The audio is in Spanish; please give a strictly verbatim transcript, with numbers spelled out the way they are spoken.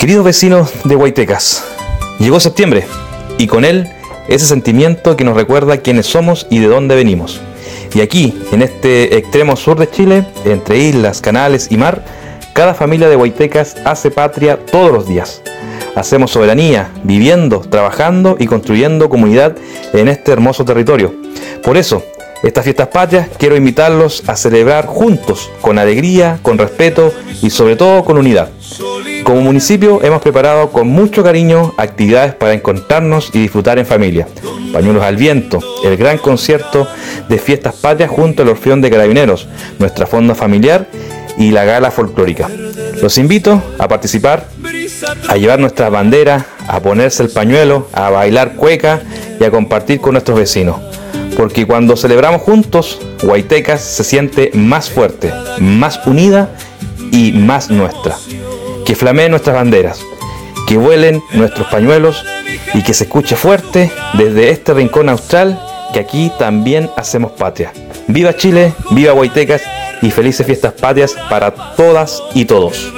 Queridos vecinos de Guaytecas, llegó septiembre y con él ese sentimiento que nos recuerda quiénes somos y de dónde venimos. Y aquí, en este extremo sur de Chile, entre islas, canales y mar, cada familia de Guaytecas hace patria todos los días. Hacemos soberanía, viviendo, trabajando y construyendo comunidad en este hermoso territorio. Por eso, estas fiestas patrias quiero invitarlos a celebrar juntos, con alegría, con respeto y sobre todo con unidad. Como municipio hemos preparado con mucho cariño actividades para encontrarnos y disfrutar en familia. Pañuelos al viento, el gran concierto de fiestas patrias junto al Orfeón de Carabineros, nuestra fonda familiar y la gala folclórica. Los invito a participar, a llevar nuestras banderas, a ponerse el pañuelo, a bailar cueca y a compartir con nuestros vecinos. Porque cuando celebramos juntos, Guaytecas se siente más fuerte, más unida y más nuestra. Que flameen nuestras banderas, que vuelen nuestros pañuelos y que se escuche fuerte desde este rincón austral que aquí también hacemos patria. ¡Viva Chile! ¡Viva Guaytecas! Y felices fiestas patrias para todas y todos.